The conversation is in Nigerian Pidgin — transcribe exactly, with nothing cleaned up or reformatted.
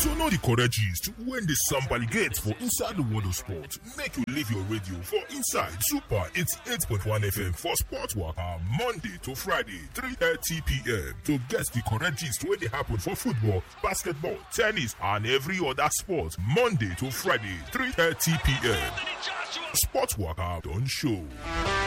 To know the correct gist when the Sambali gate for inside the world of sport, make you leave your radio for inside Super eighty-eight point one F M for Sport Waka Monday to Friday, three thirty p.m. to get the correct gist when they happen for football, basketball, tennis, and every other sport. Monday to Friday, three thirty p.m. Sport Waka don't show.